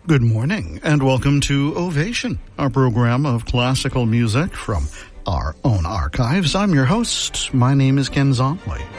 Good morning, and welcome to Ovation, our program of classical music from our own archives. I'm your host. My name is Ken Zomley.